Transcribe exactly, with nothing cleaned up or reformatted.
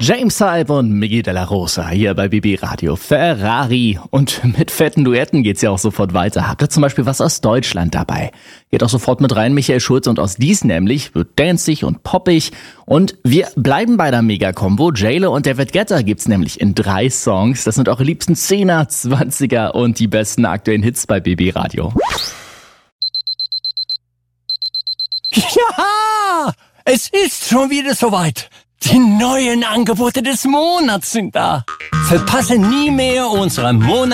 James Hype und Miggy Della Rosa hier bei B B Radio. Ferrari. Und mit fetten Duetten geht's ja auch sofort weiter. Habt ihr zum Beispiel was aus Deutschland dabei? Geht auch sofort mit rein, Michael Schulz, und aus dies nämlich wird danceig und poppig. Und wir bleiben bei der Mega-Kombo. J-Lo und David Guetta gibt's nämlich in drei Songs. Das sind eure liebsten Zehner, Zwanziger und die besten aktuellen Hits bei B B Radio. Ja, es ist schon wieder soweit. Die neuen Angebote des Monats sind da. Verpasse nie mehr unsere Monats